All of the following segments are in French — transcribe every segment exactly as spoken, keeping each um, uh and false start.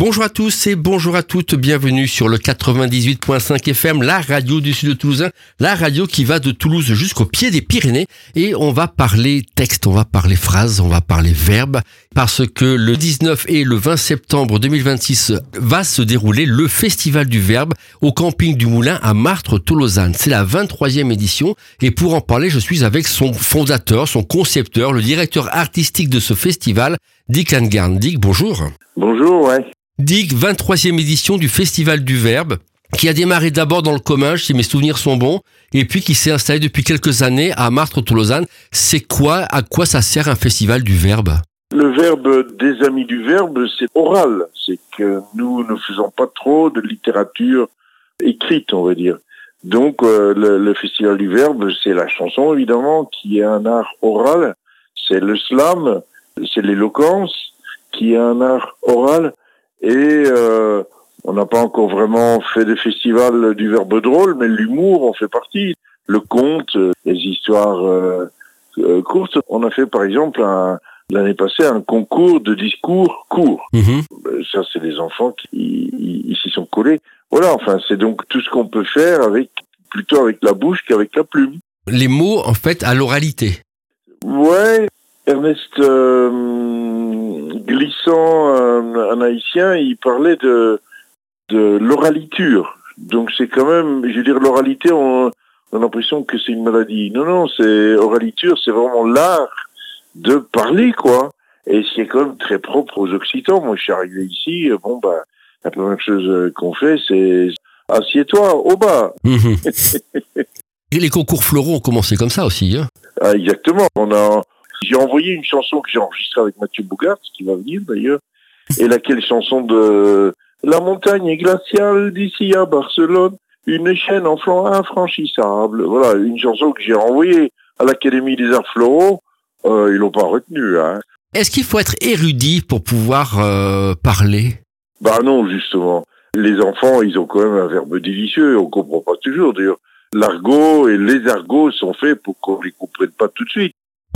Bonjour à tous et bonjour à toutes, bienvenue sur le quatre-vingt-dix-huit virgule cinq F M, la radio du sud de Toulousain, la radio qui va de Toulouse jusqu'au pied des Pyrénées. Et on va parler texte, on va parler phrases, on va parler verbes, parce que le dix-neuf et le vingt septembre deux mille vingt-six va se dérouler le Festival du Verbe au camping du Moulin à Martres-Tolosane. C'est la vingt-troisième édition et pour en parler, je suis avec son fondateur, son concepteur, le directeur artistique de ce festival, Dick Angarn. Dick, bonjour. Bonjour, ouais. Dick, vingt-troisième édition du Festival du Verbe, qui a démarré d'abord dans le Comminges, si mes souvenirs sont bons, et puis qui s'est installé depuis quelques années à Martres-Tolosane. C'est quoi, à quoi ça sert un Festival du Verbe ? Le verbe des Amis du Verbe, c'est oral. C'est que nous ne faisons pas trop de littérature écrite, on va dire. Donc, euh, le, le Festival du Verbe, c'est la chanson, évidemment, qui est un art oral. C'est le slam, c'est l'éloquence, qui est un art oral. Et euh, on n'a pas encore vraiment fait de festival du verbe drôle, mais l'humour en fait partie. Le conte, les histoires euh, euh, courtes. On a fait par exemple un, l'année passée un concours de discours courts. Mmh. Ça, c'est des enfants qui ils s'y sont collés. Voilà, enfin, c'est donc tout ce qu'on peut faire avec plutôt avec la bouche qu'avec la plume. Les mots, en fait, à l'oralité. Ouais, Ernest... Euh, Glissant, un, un haïtien, il parlait de, de l'oraliture. Donc c'est quand même, je veux dire, l'oralité, on, on a l'impression que c'est une maladie. Non, non, c'est oraliture, c'est vraiment l'art de parler, quoi. Et c'est quand même très propre aux Occitans. Moi, je suis arrivé ici, bon, bah, la première chose qu'on fait, c'est assieds-toi au bas. Mmh. Et les concours floraux ont commencé comme ça aussi, hein. Ah, exactement. On a... J'ai envoyé une chanson que j'ai enregistrée avec Mathieu Bogart, qui va venir d'ailleurs, et laquelle chanson de La montagne est glaciale d'ici à Barcelone, une chaîne en flanc infranchissable. Voilà, une chanson que j'ai envoyée à l'Académie des Arts Floraux. Euh, ils l'ont pas retenue, hein. Est-ce qu'il faut être érudit pour pouvoir euh, parler ? Bah non, justement. Les enfants, ils ont quand même un verbe délicieux, on comprend pas toujours d'ailleurs. L'argot et les argots sont faits pour qu'on les comprenne pas tout de suite.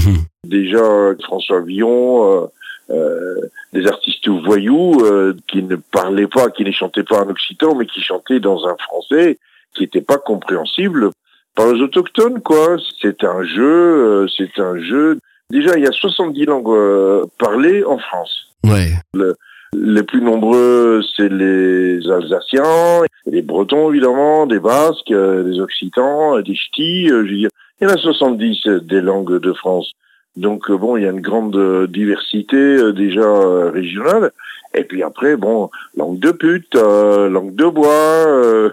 Déjà, François Villon, euh, euh, des artistes voyous euh, qui ne parlaient pas, qui ne chantaient pas en occitan, mais qui chantaient dans un français qui n'était pas compréhensible par les autochtones, quoi. C'est un jeu, euh, c'est un jeu. Déjà, il y a soixante-dix langues euh, parlées en France. Ouais. Le, les plus nombreux, c'est les Alsaciens, les Bretons, évidemment, des Basques, euh, des Occitans, des Ch'tis, euh, je veux dire. Il y en a soixante-dix des langues de France. Donc, bon, il y a une grande diversité euh, déjà euh, régionale. Et puis après, bon, langue de pute, euh, langue de bois. Euh...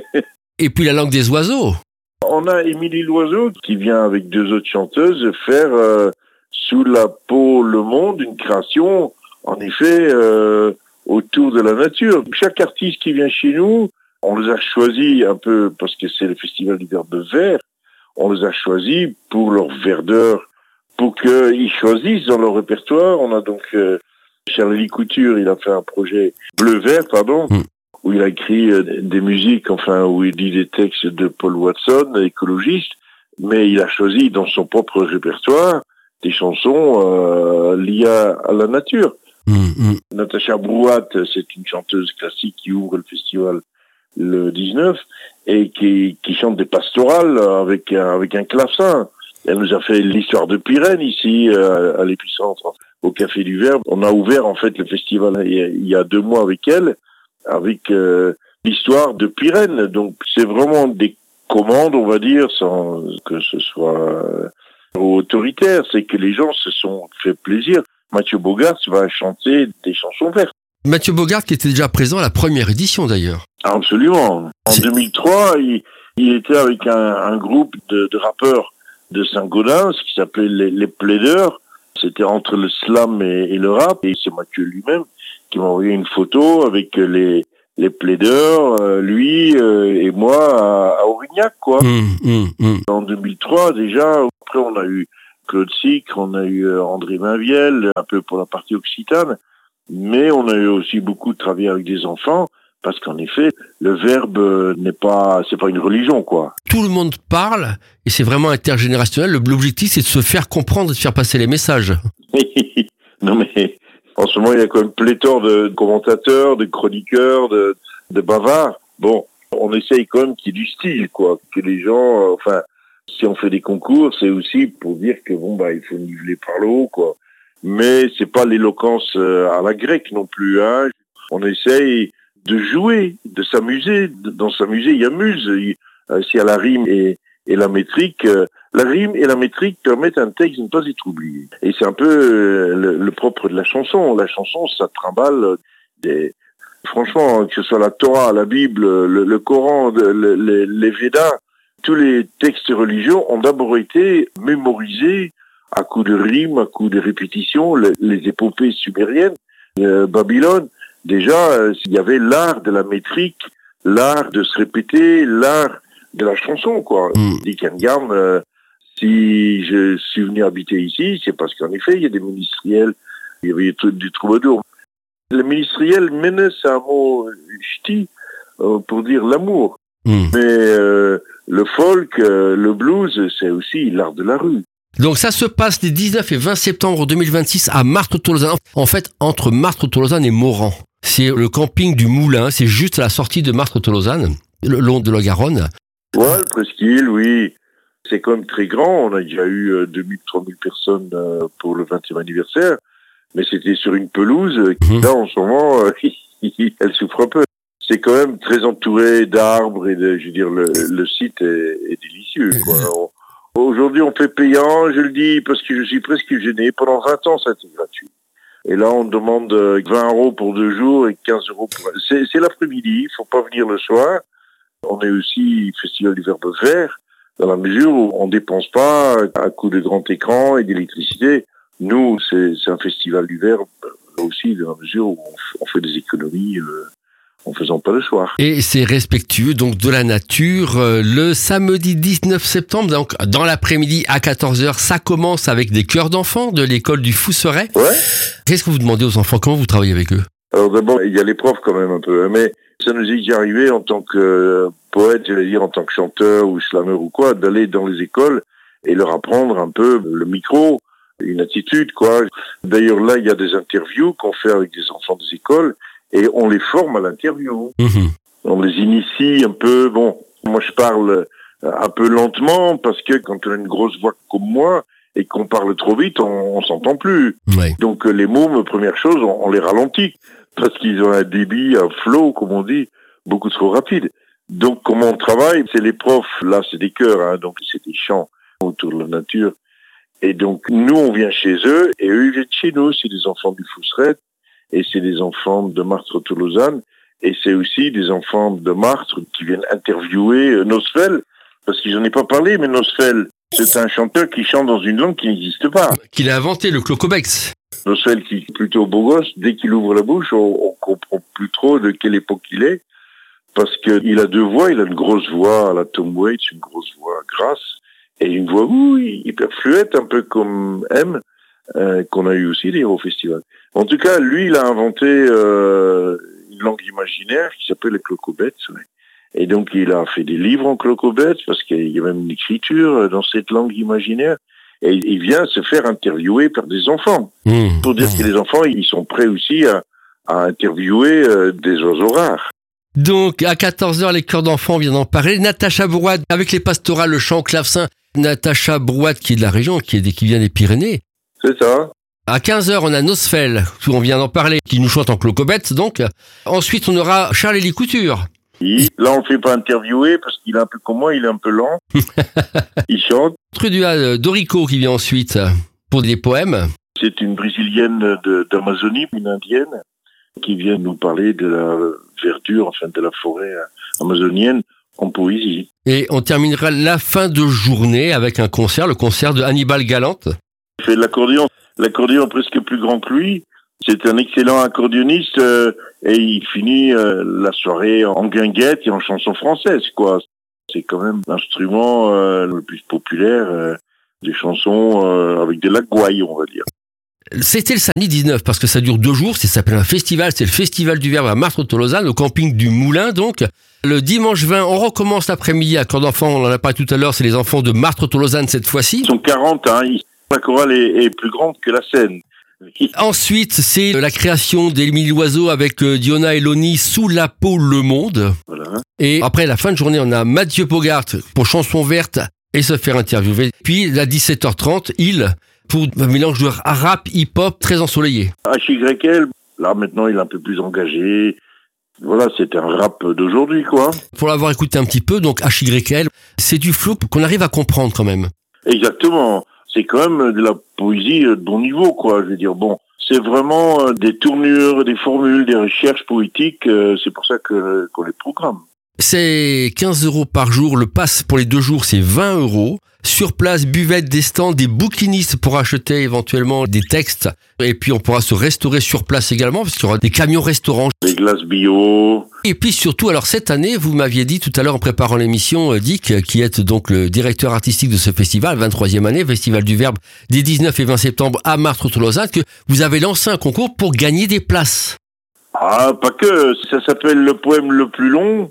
Et puis la langue des oiseaux. On a Émilie Loiseau qui vient avec deux autres chanteuses faire euh, Sous la peau le monde, une création, en effet, euh, autour de la nature. Chaque artiste qui vient chez nous, on les a choisis un peu parce que c'est le Festival du Verbe vert. On les a choisis pour leur verdeur, pour qu'ils choisissent dans leur répertoire. On a donc euh, Charlie Couture, il a fait un projet bleu-vert, pardon, mmh. où il a écrit euh, des musiques, enfin, où il dit des textes de Paul Watson, écologiste, mais il a choisi dans son propre répertoire des chansons euh, liées à, à la nature. Mmh. Natacha Brouat, c'est une chanteuse classique qui ouvre le festival le dix-neuf, et qui, qui chante des pastorales avec, avec un clavecin. Elle nous a fait l'histoire de Pirène ici, euh, à l'épicentre, au Café du Verbe. On a ouvert en fait le festival il y a, il y a deux mois avec elle, avec euh, l'histoire de Pirène. Donc c'est vraiment des commandes, on va dire, sans que ce soit euh, autoritaire. C'est que les gens se sont fait plaisir. Mathieu Bogart va chanter des chansons vertes. Mathieu Bogart qui était déjà présent à la première édition d'ailleurs. Absolument. En deux mille trois, il, il était avec un, un groupe de, de rappeurs de Saint-Gaudens qui s'appelait les, les Plaideurs. C'était entre le slam et, et le rap. Et c'est Mathieu lui-même qui m'a envoyé une photo avec les, les Plaideurs, euh, lui euh, et moi à, à Aurignac, quoi. Mmh, mmh, mmh. En deux mille trois déjà. Après, on a eu Claude Sicre, on a eu André Mainviel, un peu pour la partie occitane. Mais on a eu aussi beaucoup de travail avec des enfants, parce qu'en effet, le verbe n'est pas, c'est pas une religion, quoi. Tout le monde parle, et c'est vraiment intergénérationnel. L'objectif, c'est de se faire comprendre et de faire passer les messages. Non mais, En ce moment, il y a quand même pléthore de commentateurs, de chroniqueurs, de, de bavards. Bon, on essaye quand même qu'il y ait du style, quoi. Que les gens, euh, enfin, si on fait des concours, c'est aussi pour dire que bon, bah, il faut niveler par le haut, quoi. Mais c'est pas l'éloquence euh, à la grecque non plus, hein. On essaye de jouer, de s'amuser. Dans s'amuser, il y a muse. Il, euh, s'il y a la rime et, et la métrique, euh, la rime et la métrique permettent à un texte de ne pas être oublié. Et c'est un peu euh, le, le propre de la chanson. La chanson, ça trimballe des... Franchement, que ce soit la Torah, la Bible, le, le Coran, le, le, les Védas, tous les textes religieux ont d'abord été mémorisés à coups de rimes, à coups de répétitions, les, les épopées sumériennes, euh, Babylone. Déjà, euh, il y avait l'art de la métrique, l'art de se répéter, l'art de la chanson, quoi. Mm. Dick Engarn, euh, si je suis venu habiter ici, c'est parce qu'en effet, il y a des ministériels, il y avait des troubadours. Le ministériel, mene, c'est un mot ch'ti euh, pour dire l'amour. Mm. Mais euh, le folk, euh, le blues, c'est aussi l'art de la rue. Donc ça se passe les dix-neuf et vingt septembre deux mille vingt-six à Martres-Tolosane. En fait, entre Martres-Tolosane et Moran. C'est le camping du Moulin, c'est juste à la sortie de Martres-Tolosane, le long de la Garonne. Ouais, le presqu'île, oui. C'est quand même très grand. On a déjà eu euh, deux mille, trois mille personnes euh, pour le vingtième anniversaire. Mais c'était sur une pelouse qui, mmh. là, en ce moment, euh, elle souffre un peu. C'est quand même très entouré d'arbres et de, je veux dire, le, le site est, est délicieux, quoi. On, aujourd'hui, on fait payant, je le dis, parce que je suis presque gêné. Pendant vingt ans, ça a été gratuit. Et là, on demande vingt euros pour deux jours et quinze euros pour... C'est, c'est l'après-midi, il faut pas venir le soir. On est aussi Festival du Verbe Vert, dans la mesure où on dépense pas à coup de grand écran et d'électricité. Nous, c'est, c'est un festival du verbe aussi, dans la mesure où on, f- on fait des économies euh, en faisant pas le soir. Et c'est respectueux donc de la nature. Euh, le samedi dix-neuf septembre, donc dans l'après-midi à quatorze heures, ça commence avec des chœurs d'enfants de l'école du Fousseret. Ouais. Qu'est-ce que vous demandez aux enfants? Comment vous travaillez avec eux? Alors d'abord, il y a les profs quand même un peu, mais ça nous est déjà arrivé en tant que poète, j'allais dire en tant que chanteur ou slammer ou quoi, d'aller dans les écoles et leur apprendre un peu le micro, une attitude, quoi. D'ailleurs, là, il y a des interviews qu'on fait avec des enfants des écoles et on les forme à l'interview. Mmh. On les initie un peu. Bon, moi, je parle un peu lentement parce que quand on a une grosse voix comme moi et qu'on parle trop vite, on, on s'entend plus. Ouais. Donc, les mômes, première chose, on, on les ralentit parce qu'ils ont un débit, un flow, comme on dit, beaucoup trop rapide. Donc, comment on travaille? C'est les profs. Là, c'est des chœurs, hein, donc c'est des chants autour de la nature. Et donc, nous, on vient chez eux, et eux, ils viennent chez nous. C'est des enfants du Fousseret, et c'est des enfants de Martres-Tolosane, et c'est aussi des enfants de Martres qui viennent interviewer euh, Nosfell, parce qu'ils n'en ai pas parlé, mais Nosfell, c'est un chanteur qui chante dans une langue qui n'existe pas. Qu'il a inventé, le clocobex. Nosfell, qui est plutôt beau gosse, dès qu'il ouvre la bouche, on, on comprend plus trop de quelle époque il est, parce qu'il a deux voix. Il a une grosse voix à la Tom Waits, une grosse voix grasse, et une voix, oui, hyper fluette, un peu comme M, euh, qu'on a eu aussi d'ailleurs au festival. En tout cas, lui, il a inventé euh, une langue imaginaire qui s'appelle le clocobet. Ouais. Et donc, il a fait des livres en clocobet, parce qu'il y a même une écriture dans cette langue imaginaire. Et il vient se faire interviewer par des enfants. Mmh. Pour dire que les enfants, ils sont prêts aussi à, à interviewer euh, des oiseaux rares. Donc, à quatorze heures, les chœurs d'enfants, on vient d'en parler. Natacha Brouat, avec les pastorales, le chant au clavecin. Natacha Brouat, qui est de la région, qui, est, qui vient des Pyrénées. C'est ça. À quinze heures, on a Nosfell, on vient d'en parler, qui nous chante en clocobette, donc. Ensuite, on aura Charles-Élie Couture. Oui. Là, on ne fait pas interviewer, parce qu'il est un peu comme moi, il est un peu lent. Il chante. Trudua Dorico, qui vient ensuite, pour des poèmes. C'est une brésilienne de, d'Amazonie, une indienne, qui vient nous parler de la verdure, enfin de la forêt amazonienne, en poésie. Et on terminera la fin de journée avec un concert, le concert de Hannibal Galante. Il fait de l'accordéon, l'accordéon presque plus grand que lui. C'est un excellent accordéoniste euh, et il finit euh, la soirée en guinguette et en chanson française, quoi. C'est quand même l'instrument euh, le plus populaire euh, des chansons euh, avec de la gouaille, on va dire. C'était le samedi dix-neuf, parce que ça dure deux jours, ça s'appelle un festival, c'est le Festival du Verbe à Martres-Tolosane, au camping du Moulin, donc. Le dimanche vingt, on recommence l'après-midi à Chœurs d'enfants, on en a parlé tout à l'heure, c'est les enfants de Martres-Tolosane cette fois-ci. Ils sont quarante, hein, la chorale est, est plus grande que la scène. Ensuite, c'est la création d'Émilie Loiseau avec Diona et Loni, Sous la peau, le monde. Voilà. Et après la fin de journée, on a Mathieu Bogart pour Chanson verte et se faire interviewer. Puis, à dix-sept heures trente, il, pour un mélange de rap, hip-hop, très ensoleillé. H Y L, là maintenant, il est un peu plus engagé. Voilà, c'est un rap d'aujourd'hui, quoi. Pour l'avoir écouté un petit peu, donc H Y L, c'est du flow qu'on arrive à comprendre quand même. Exactement. C'est quand même de la poésie de bon niveau, quoi. Je veux dire, bon, c'est vraiment des tournures, des formules, des recherches poétiques. C'est pour ça que qu'on les programme. C'est quinze euros par jour. Le pass pour les deux jours, c'est vingt euros. Sur place, buvette, des stands, des bouquinistes pour acheter éventuellement des textes. Et puis, on pourra se restaurer sur place également parce qu'il y aura des camions restaurants. Des glaces bio. Et puis surtout, alors cette année, vous m'aviez dit tout à l'heure en préparant l'émission, Dick, qui est donc le directeur artistique de ce festival, vingt-troisième année, Festival du Verbe, des dix-neuf et vingt septembre à Martres-Tolosane, que vous avez lancé un concours pour gagner des places. Ah, pas que. Ça s'appelle le poème le plus long.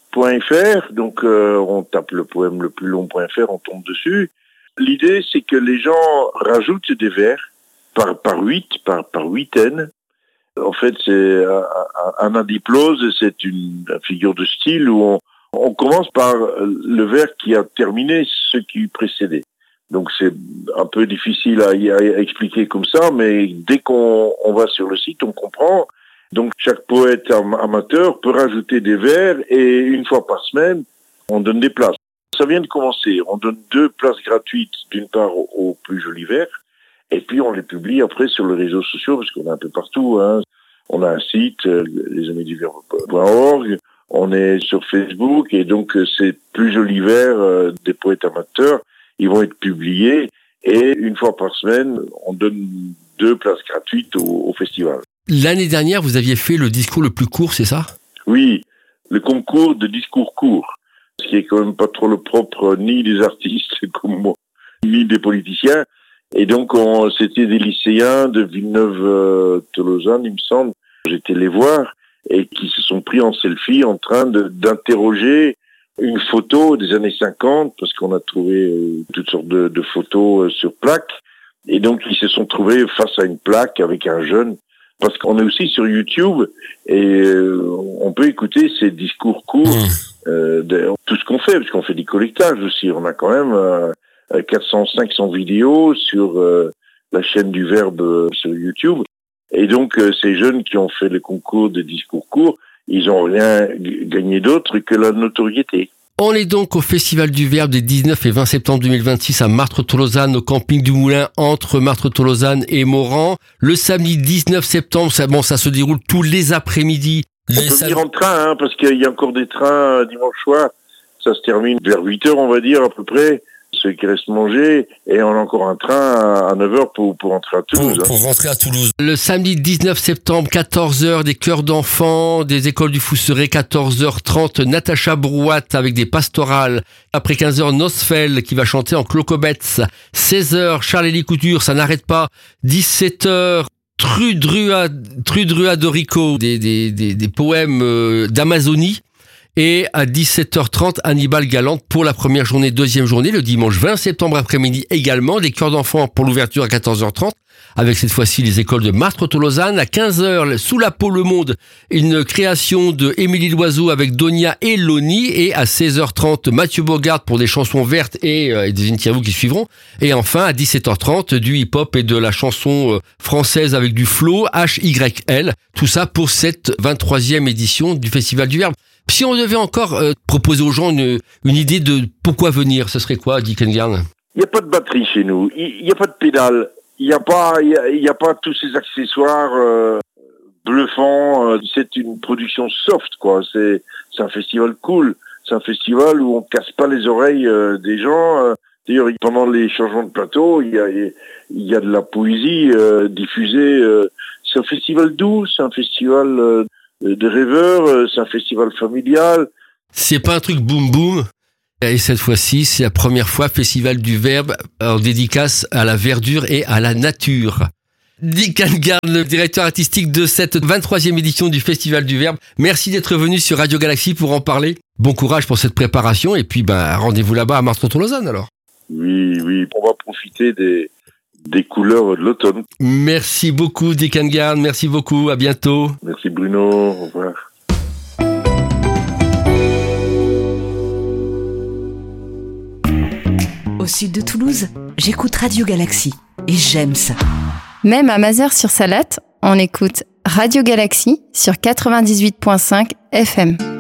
.fr, donc euh, on tape le poème le plus long.fr, on tombe dessus. L'idée, c'est que les gens rajoutent des vers par par huit, par par huitaine. En fait, c'est un, un adiplose, c'est une, une figure de style où on, on commence par le vers qui a terminé ce qui précédait. Donc c'est un peu difficile à, à expliquer comme ça, mais dès qu'on on va sur le site, on comprend. Donc chaque poète amateur peut rajouter des vers et une fois par semaine, on donne des places. Ça vient de commencer. On donne deux places gratuites, d'une part aux, aux plus jolis vers, et puis on les publie après sur les réseaux sociaux, parce qu'on est un peu partout. Hein. On a un site, euh, les amis du verbe point org, on est sur Facebook, et donc euh, ces plus jolis vers euh, des poètes amateurs, ils vont être publiés, et une fois par semaine, on donne deux places gratuites au, au festival. L'année dernière, vous aviez fait le discours le plus court, c'est ça? Oui, le concours de discours court, ce qui est quand même pas trop le propre ni des artistes comme moi, ni des politiciens. Et donc, on, c'était des lycéens de Villeneuve-Tolosane, il me semble. J'étais les voir et qui se sont pris en selfie en train de, d'interroger une photo des années cinquante, parce qu'on a trouvé euh, toutes sortes de, de photos euh, sur plaque. Et donc, ils se sont trouvés face à une plaque avec un jeune. Parce qu'on est aussi sur YouTube et euh, on peut écouter ces discours courts, euh, de, tout ce qu'on fait, parce qu'on fait des collectages aussi. On a quand même euh, quatre cents, cinq cents vidéos sur euh, la chaîne du Verbe euh, sur YouTube. Et donc, euh, ces jeunes qui ont fait le concours de discours courts, ils n'ont rien g- gagné d'autre que la notoriété. On est donc au Festival du Verbe des dix-neuf et vingt septembre deux mille vingt-six à Martres-Tolosane, au camping du Moulin entre Martres-Tolosane et Moran. Le samedi dix-neuf septembre, ça, bon, ça se déroule tous les après-midi. On peut venir en train, hein, parce qu'il y a encore des trains euh, dimanche soir. Ça se termine vers huit heures, on va dire, à peu près. Ceux qui restent manger, et on a encore un train à neuf heures pour, pour rentrer à Toulouse. Pour, pour rentrer à Toulouse. Le samedi dix-neuf septembre, quatorze heures, des chœurs d'enfants, des écoles du Fousseret, quatorze heures trente, Natacha Brouat avec des pastorales. Après quinze heures, Nosfell qui va chanter en clocobetz. seize heures, Charles-Élie Couture, ça n'arrête pas. dix-sept heures, Trudrua, Trudrua Dorico, des, des, des, des poèmes euh, d'Amazonie. Et à dix-sept heures trente, Hannibal Galante pour la première journée, deuxième journée, le dimanche vingt septembre après-midi également, des chœurs d'enfants pour l'ouverture à quatorze heures trente, avec cette fois-ci les écoles de Martres-Tolosane. À quinze heures, Sous la peau, le monde, une création de Émilie Loiseau avec Donia et Loni. Et à seize heures trente, Mathieu Bogart pour des chansons vertes et, euh, et des interviews qui suivront. Et enfin, à dix-sept heures trente, du hip-hop et de la chanson euh, française avec du flow, H Y L. Tout ça pour cette vingt-troisième édition du Festival du Verbe. Si on devait encore euh, proposer aux gens une, une idée de pourquoi venir, ce serait quoi, Dick Engarn? Il n'y a pas de batterie chez nous, il n'y a pas de pédale, il n'y a pas, il y a, il y a pas tous ces accessoires euh, bluffants. Euh, c'est une production soft, quoi. C'est, c'est un festival cool. C'est un festival où on casse pas les oreilles euh, des gens. Euh, d'ailleurs, pendant les changements de plateau, il y a, il y a de la poésie euh, diffusée. Euh, c'est un festival doux, c'est un festival euh, de rêveurs, c'est un festival familial. C'est pas un truc boum boum. Et cette fois-ci, c'est la première fois Festival du Verbe en dédicace à la verdure et à la nature. Dick Engarn, le directeur artistique de cette vingt-troisième édition du Festival du Verbe. Merci d'être venu sur Radio Galaxie pour en parler. Bon courage pour cette préparation et puis ben rendez-vous là-bas à Martres-Tolosane alors. Oui, oui, on va profiter des des couleurs de l'automne. Merci beaucoup Dick Engarn, merci beaucoup, à bientôt. Merci Bruno, au revoir. Au sud de Toulouse, j'écoute Radio Galaxy et j'aime ça. Même à Mazères-sur-Salette, on écoute Radio Galaxy sur quatre-vingt-dix-huit virgule cinq F M.